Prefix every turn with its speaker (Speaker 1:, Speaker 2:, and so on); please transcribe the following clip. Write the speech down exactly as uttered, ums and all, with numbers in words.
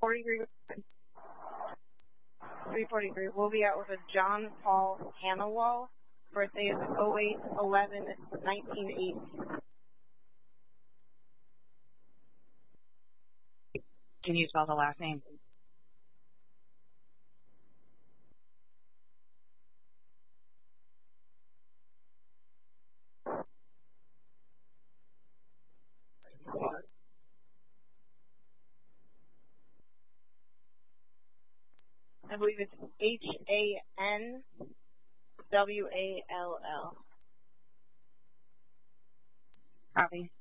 Speaker 1: forty-three. three forty-three. We'll be out with a John Paul Hannawall. Birthday is oh eight eleven nineteen eighty.
Speaker 2: Can you spell the last name?
Speaker 1: I believe it's H A N W A L L.
Speaker 2: Copy.